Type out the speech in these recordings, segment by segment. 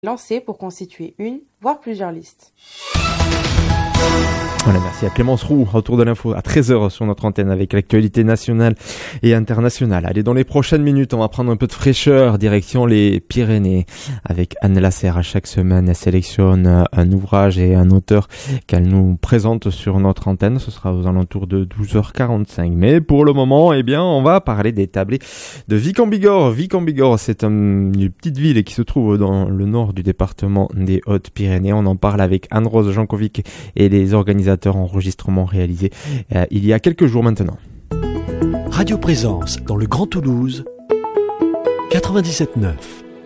lancés pour constituer une, voire plusieurs listes. Voilà, merci à Clémence Roux, autour de l'info à 13h sur notre antenne avec l'actualité nationale et internationale. Allez, dans les prochaines minutes, on va prendre un peu de fraîcheur, direction les Pyrénées avec Anne Lasserre. À chaque semaine, elle sélectionne un ouvrage et un auteur qu'elle nous présente sur notre antenne. Ce sera aux alentours de 12h45. Mais pour le moment, eh bien, on va parler des tablés de Vic en Bigorre. Vic en Bigorre, c'est une petite ville qui se trouve dans le nord du département des Hautes-Pyrénées. On en parle avec Anne-Rose Jankovic et les organisateurs enregistrements réalisés il y a quelques jours maintenant. Radio Présence dans le Grand Toulouse, 97.9.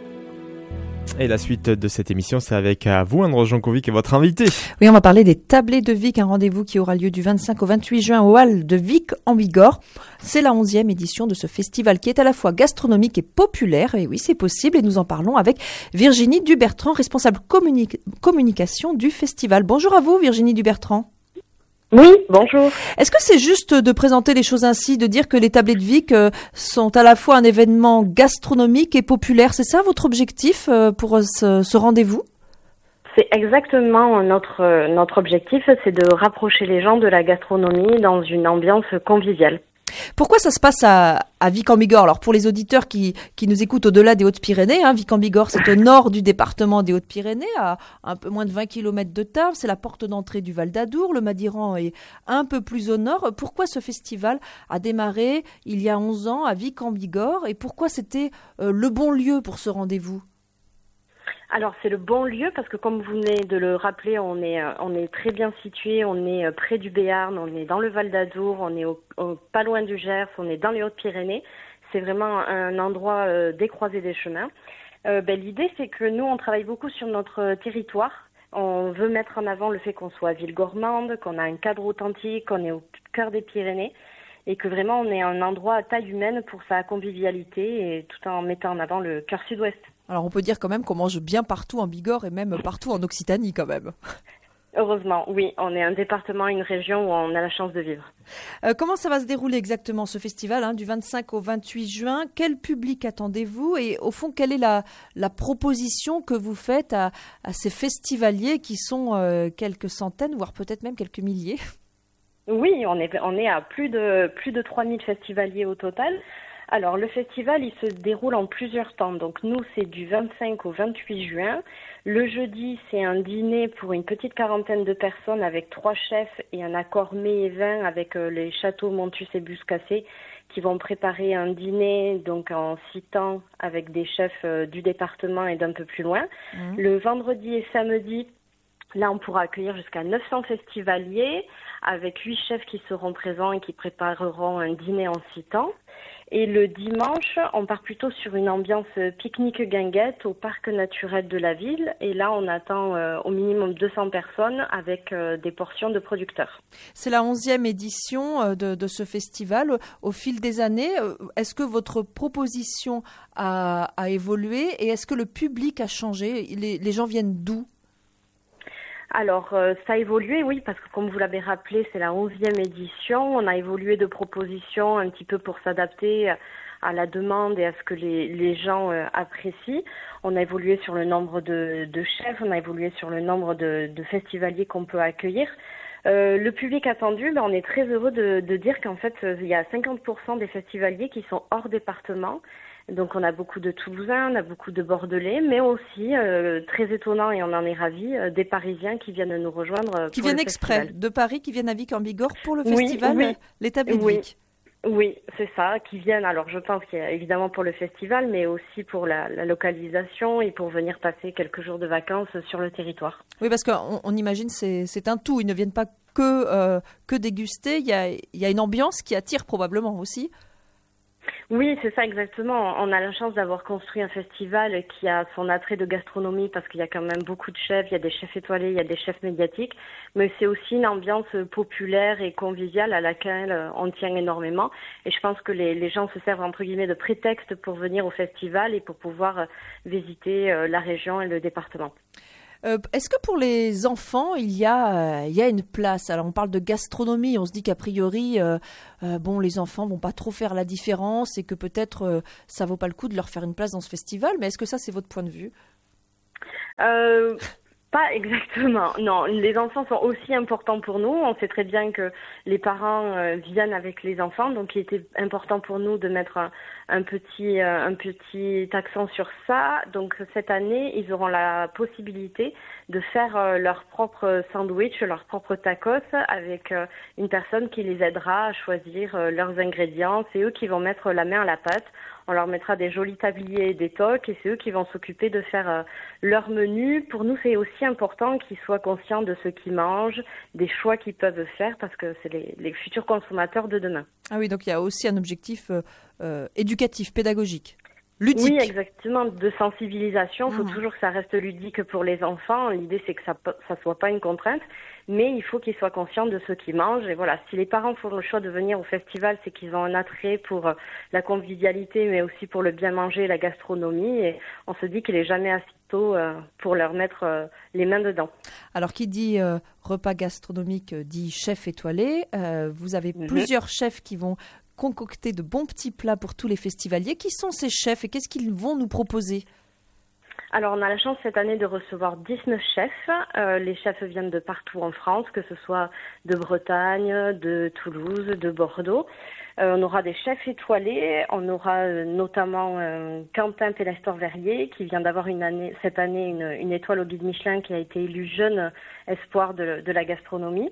Et la suite de cette émission, c'est avec vous, Anne-Rose Jankovic, et votre invité. Oui, on va parler des tablés de Vic, un rendez-vous qui aura lieu du 25 au 28 juin au hall de Vic en Bigorre. C'est la 11e édition de ce festival qui est à la fois gastronomique et populaire. Et oui, c'est possible, et nous en parlons avec Virginie Dubertrand, responsable communication du festival. Bonjour à vous, Virginie Dubertrand. Oui, bonjour. Est-ce que c'est juste de présenter les choses ainsi, de dire que les tablés de Vic sont à la fois un événement gastronomique et populaire? C'est ça votre objectif pour ce rendez-vous? C'est exactement notre objectif, c'est de rapprocher les gens de la gastronomie dans une ambiance conviviale. Pourquoi ça se passe à Vic en Bigorre? Alors pour les auditeurs qui nous écoutent au-delà des Hautes-Pyrénées, Vic en Bigorre, c'est au nord du département des Hautes-Pyrénées, à un peu moins de 20 km de Tarbes, c'est la porte d'entrée du Val d'Adour, le Madiran est un peu plus au nord. Pourquoi ce festival a démarré il y a 11 ans à Vic en Bigorre et pourquoi c'était le bon lieu pour ce rendez-vous? Alors c'est le bon lieu parce que comme vous venez de le rappeler, on est très bien situé, on est près du Béarn, on est dans le Val d'Adour, on est pas loin du Gers, on est dans les Hautes-Pyrénées. C'est vraiment un endroit des croisées des chemins. L'idée c'est que nous on travaille beaucoup sur notre territoire. On veut mettre en avant le fait qu'on soit ville gourmande, qu'on a un cadre authentique, qu'on est au cœur des Pyrénées et que vraiment on est un endroit à taille humaine pour sa convivialité et tout en mettant en avant le cœur sud-ouest. Alors on peut dire quand même qu'on mange bien partout en Bigorre et même partout en Occitanie quand même. Heureusement, oui, on est un département, une région où on a la chance de vivre. Comment ça va se dérouler exactement ce festival du 25 au 28 juin? Quel public attendez-vous? Et au fond, quelle est la proposition que vous faites à ces festivaliers qui sont quelques centaines, voire peut-être même quelques milliers? Oui, on est à plus de 3000 festivaliers au total. Alors, le festival, il se déroule en plusieurs temps. Donc, nous, c'est du 25 au 28 juin. Le jeudi, c'est un dîner pour une petite quarantaine de personnes avec 3 chefs et un accord mets et vin avec les châteaux Montus et Buscacé qui vont préparer un dîner donc en 6 temps avec des chefs du département et d'un peu plus loin. Le vendredi et samedi, là, on pourra accueillir jusqu'à 900 festivaliers avec 8 chefs qui seront présents et qui prépareront un dîner en 6 temps. Et le dimanche, on part plutôt sur une ambiance pique-nique guinguette au parc naturel de la ville. Et là, on attend au minimum 200 personnes avec des portions de producteurs. C'est la 11e édition de ce festival. Au fil des années, est-ce que votre proposition a évolué et est-ce que le public a changé? Les gens viennent d'où? Alors, ça a évolué, oui, parce que comme vous l'avez rappelé, c'est la 11e édition. On a évolué de propositions un petit peu pour s'adapter à la demande et à ce que les gens apprécient. On a évolué sur le nombre de chefs, on a évolué sur le nombre de festivaliers qu'on peut accueillir. Le public attendu, on est très heureux de dire qu'en fait, il y a 50% des festivaliers qui sont hors département. Donc on a beaucoup de Toulousains, on a beaucoup de Bordelais, mais aussi, très étonnant et on en est ravis, des Parisiens qui viennent nous rejoindre. Qui viennent exprès de Paris, qui viennent à Vic en Bigorre pour le festival, oui, les tablés de Vic. Oui, c'est ça, qui viennent, alors je pense qu'il y a évidemment pour le festival, mais aussi pour la localisation et pour venir passer quelques jours de vacances sur le territoire. Oui, parce qu'on imagine c'est un tout, ils ne viennent pas que déguster, il y a une ambiance qui attire probablement aussi. Oui, c'est ça exactement. On a la chance d'avoir construit un festival qui a son attrait de gastronomie parce qu'il y a quand même beaucoup de chefs, il y a des chefs étoilés, il y a des chefs médiatiques, mais c'est aussi une ambiance populaire et conviviale à laquelle on tient énormément. Et je pense que les gens se servent entre guillemets de prétexte pour venir au festival et pour pouvoir visiter la région et le département. Est-ce que pour les enfants, il y a une place? Alors on parle de gastronomie, on se dit qu'a priori, les enfants vont pas trop faire la différence et que peut-être ça vaut pas le coup de leur faire une place dans ce festival. Mais est-ce que ça, c'est votre point de vue? Pas exactement. Non, les enfants sont aussi importants pour nous. On sait très bien que les parents viennent avec les enfants, donc il était important pour nous de mettre un petit accent sur ça. Donc cette année, ils auront la possibilité de faire leur propre sandwich, leur propre tacos avec une personne qui les aidera à choisir leurs ingrédients. C'est eux qui vont mettre la main à la pâte. On leur mettra des jolis tabliers et des toques et c'est eux qui vont s'occuper de faire leur menu. Pour nous, c'est aussi important qu'ils soient conscients de ce qu'ils mangent, des choix qu'ils peuvent faire parce que c'est les futurs consommateurs de demain. Ah oui, donc il y a aussi un objectif éducatif, pédagogique, ludique. Oui, exactement, de sensibilisation. Il faut toujours que ça reste ludique pour les enfants. L'idée, c'est que ça soit pas une contrainte. Mais il faut qu'ils soient conscients de ce qu'ils mangent. Et voilà, si les parents font le choix de venir au festival, c'est qu'ils ont un attrait pour la convivialité, mais aussi pour le bien manger et la gastronomie. Et on se dit qu'il est jamais assez tôt pour leur mettre les mains dedans. Alors, qui dit repas gastronomique dit chef étoilé. Vous avez plusieurs chefs qui vont concocter de bons petits plats pour tous les festivaliers. Qui sont ces chefs et qu'est-ce qu'ils vont nous proposer ? Alors, on a la chance cette année de recevoir 19 chefs. Les chefs viennent de partout en France, que ce soit de Bretagne, de Toulouse, de Bordeaux. On aura des chefs étoilés. On aura notamment Quentin Pellestor-Verrier, qui vient d'avoir cette année une étoile au guide Michelin, qui a été élu jeune espoir de la gastronomie.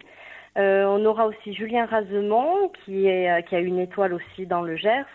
On aura aussi Julien Razemont, qui a une étoile aussi dans le Gers.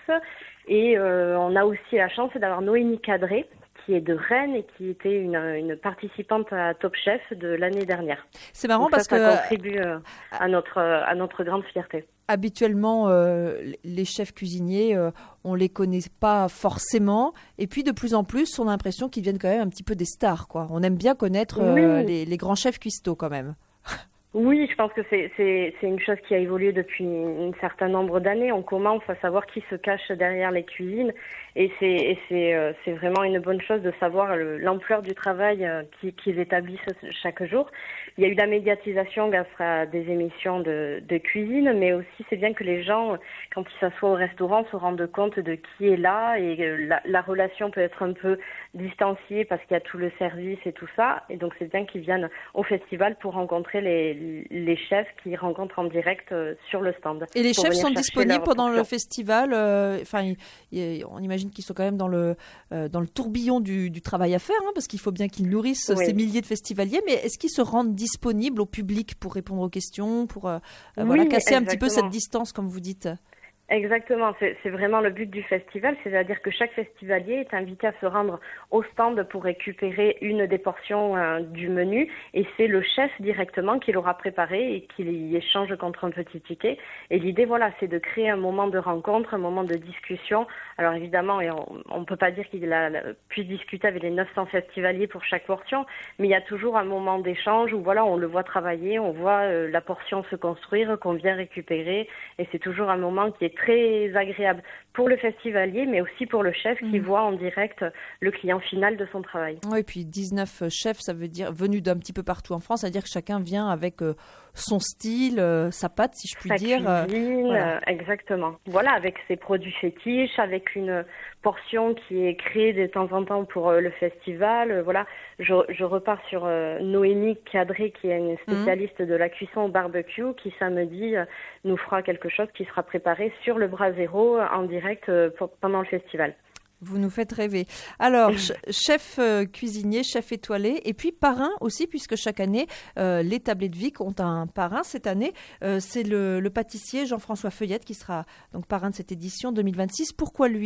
Et on a aussi la chance d'avoir Noémie Cadré, qui est de Rennes et qui était une participante à Top Chef de l'année dernière. C'est marrant. Donc parce ça contribue à notre grande fierté. Habituellement, les chefs cuisiniers, on les connaît pas forcément. Et puis, de plus en plus, on a l'impression qu'ils deviennent quand même un petit peu des stars, quoi. On aime bien connaître les grands chefs cuistots, quand même. Oui, je pense que c'est une chose qui a évolué depuis un certain nombre d'années. On commence à savoir qui se cache derrière les cuisines et c'est vraiment une bonne chose de savoir l'ampleur du travail qu'ils établissent chaque jour. Il y a eu la médiatisation grâce à des émissions de cuisine, mais aussi c'est bien que les gens, quand ils s'assoient au restaurant, se rendent compte de qui est là et la relation peut être un peu distanciée parce qu'il y a tout le service et tout ça. Et donc c'est bien qu'ils viennent au festival pour rencontrer les chefs qui rencontrent en direct sur le stand. Et les chefs sont disponibles pendant le festival. On imagine qu'ils sont quand même dans le tourbillon du travail à faire, hein, parce qu'il faut bien qu'ils nourrissent ces milliers de festivaliers. Mais est-ce qu'ils se rendent disponibles au public pour répondre aux questions, pour casser un petit peu cette distance, comme vous dites? Exactement, c'est vraiment le but du festival, c'est-à-dire que chaque festivalier est invité à se rendre au stand pour récupérer une des portions du menu et c'est le chef directement qui l'aura préparé et qui y échange contre un petit ticket. Et l'idée, voilà, c'est de créer un moment de rencontre, un moment de discussion. Alors évidemment, on peut pas dire qu'il a pu discuter avec les 900 festivaliers pour chaque portion, mais il y a toujours un moment d'échange où voilà, on le voit travailler, on voit la portion se construire, qu'on vient récupérer et c'est toujours un moment qui est très agréable pour le festivalier, mais aussi pour le chef qui voit en direct le client final de son travail. Oui, et puis 19 chefs, ça veut dire venus d'un petit peu partout en France, c'est-à-dire que chacun vient avec son style, sa patte, si je puis dire. Cuisine, voilà. Exactement. Voilà, avec ses produits fétiches, avec une portion qui est créée de temps en temps pour le festival. Voilà, je repars sur Noémie Cadré, qui est une spécialiste de la cuisson au barbecue, qui samedi nous fera quelque chose qui sera préparé sur le Brasero en direct pendant le festival. Vous nous faites rêver. Alors, chef cuisinier, chef étoilé, et puis parrain aussi, puisque chaque année, les Tablés de Vic ont un parrain. Cette année, c'est le pâtissier Jean-François Feuillette qui sera donc parrain de cette édition 2026. Pourquoi lui ?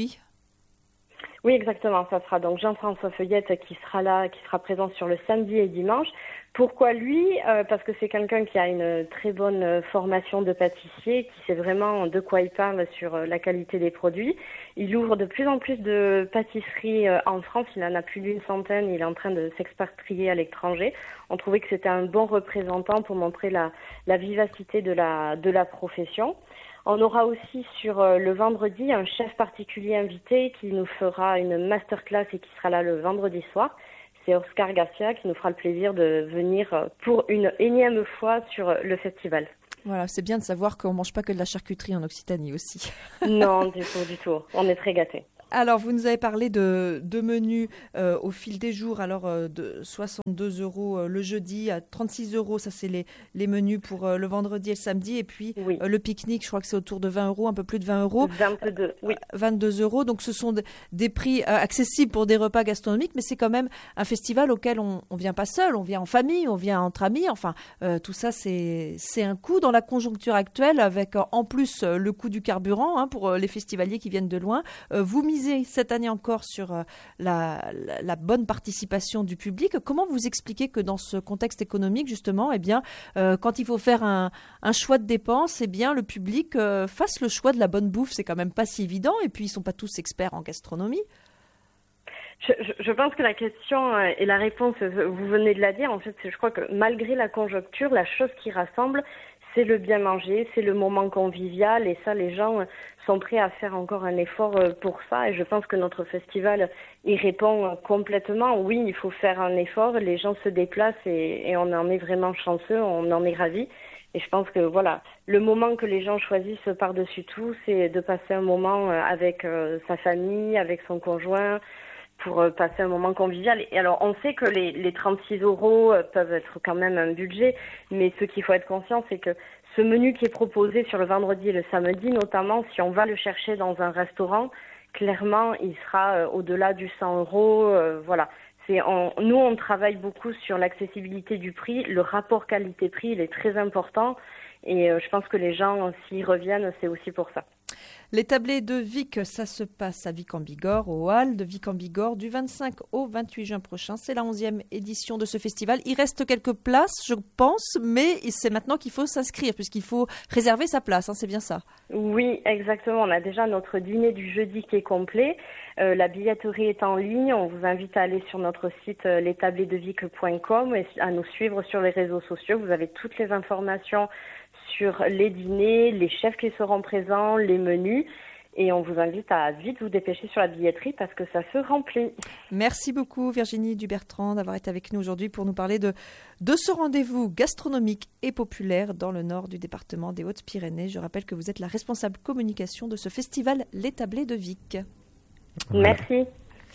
Oui, exactement. Ça sera donc Jean-François Feuillette qui sera là, qui sera présent sur le samedi et dimanche. Pourquoi lui ? Parce que c'est quelqu'un qui a une très bonne formation de pâtissier, qui sait vraiment de quoi il parle sur la qualité des produits. Il ouvre de plus en plus de pâtisseries en France. Il en a plus d'une centaine. Il est en train de s'expatrier à l'étranger. On trouvait que c'était un bon représentant pour montrer la vivacité de la profession. On aura aussi sur le vendredi un chef particulier invité qui nous fera une masterclass et qui sera là le vendredi soir. C'est Oscar Garcia qui nous fera le plaisir de venir pour une énième fois sur le festival. Voilà, c'est bien de savoir qu'on ne mange pas que de la charcuterie en Occitanie aussi. Non, du tout. On est très gâtés. Alors, vous nous avez parlé de menus au fil des jours. Alors, de 62 € le jeudi, à 36 €, ça c'est les menus pour le vendredi et le samedi. Et puis, le pique-nique, je crois que c'est autour de 20 €, un peu plus de 20 €. 22, oui. 22 €. Donc, ce sont des prix accessibles pour des repas gastronomiques, mais c'est quand même un festival auquel on vient pas seul, on vient en famille, on vient entre amis. Enfin, tout ça, c'est un coût dans la conjoncture actuelle, avec en plus le coût du carburant pour les festivaliers qui viennent de loin. Vous misez cette année encore sur la bonne participation du public. Comment vous expliquez que dans ce contexte économique, justement, quand il faut faire un choix de dépenses, le public fasse le choix de la bonne bouffe? C'est quand même pas si évident. Et puis, ils sont pas tous experts en gastronomie. Je pense que la question et la réponse, vous venez de la dire. En fait, je crois que malgré la conjoncture, la chose qui rassemble, c'est le bien manger, c'est le moment convivial, et ça, les gens sont prêts à faire encore un effort pour ça, et je pense que notre festival y répond complètement. Oui, il faut faire un effort, les gens se déplacent et on en est vraiment chanceux, on en est ravis. Et je pense que voilà, le moment que les gens choisissent par-dessus tout, c'est de passer un moment avec sa famille, avec son conjoint, pour passer un moment convivial. Et alors, on sait que les 36 € peuvent être quand même un budget, mais ce qu'il faut être conscient, c'est que ce menu qui est proposé sur le vendredi et le samedi, notamment, si on va le chercher dans un restaurant, clairement, il sera au-delà du 100 €. Voilà. Nous, on travaille beaucoup sur l'accessibilité du prix. Le rapport qualité-prix, il est très important. Et je pense que les gens, s'ils reviennent, c'est aussi pour ça. Les tablés de Vic, ça se passe à Vic en Bigorre, au hall de Vic en Bigorre, du 25 au 28 juin prochain. C'est la 11e édition de ce festival. Il reste quelques places, je pense, mais c'est maintenant qu'il faut s'inscrire, puisqu'il faut réserver sa place, c'est bien ça? Oui, exactement. On a déjà notre dîner du jeudi qui est complet. La billetterie est en ligne. On vous invite à aller sur notre site lestablersdevic.com et à nous suivre sur les réseaux sociaux. Vous avez toutes les informations sur les dîners, les chefs qui seront présents, les menus. Et on vous invite à vite vous dépêcher sur la billetterie parce que ça se remplit. Merci beaucoup Virginie Dubertrand d'avoir été avec nous aujourd'hui pour nous parler de ce rendez-vous gastronomique et populaire dans le nord du département des Hautes-Pyrénées. Je rappelle que vous êtes la responsable communication de ce festival Les Tablés de Vic. Voilà. Merci.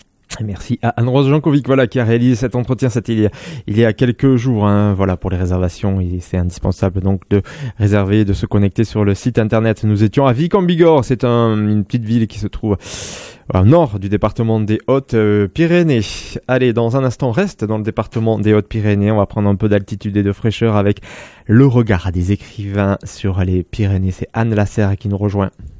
Merci à Anne-Rose Jankovic, qui a réalisé cet entretien. C'était il y a quelques jours, pour les réservations. C'est indispensable donc de réserver, de se connecter sur le site internet. Nous étions à Vic en Bigorre. C'est une petite ville qui se trouve au nord du département des Hautes-Pyrénées. Allez, dans un instant, reste dans le département des Hautes-Pyrénées. On va prendre un peu d'altitude et de fraîcheur avec le regard des écrivains sur les Pyrénées. C'est Anne Lasserre qui nous rejoint.